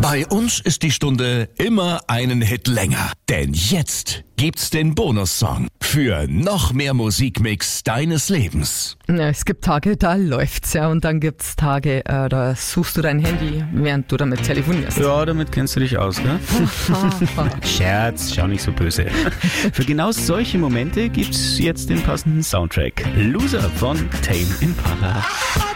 Bei uns ist die Stunde immer einen Hit länger. Denn jetzt gibt's den Bonussong für noch mehr Musikmix deines Lebens. Ja, es gibt Tage, da läuft's ja, und dann gibt's Tage, da suchst du dein Handy, während du damit telefonierst. Ja, damit kennst du dich aus, gell? Scherz, schau nicht so böse. Für genau solche Momente gibt's jetzt den passenden Soundtrack. Loser von Tame Impala.